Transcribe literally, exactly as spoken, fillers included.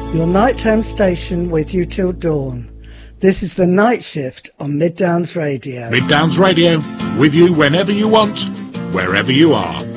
Your nighttime station with you till dawn. This is the Night Shift on Mid Downs Radio. Mid Downs Radio, with you whenever you want, wherever you are.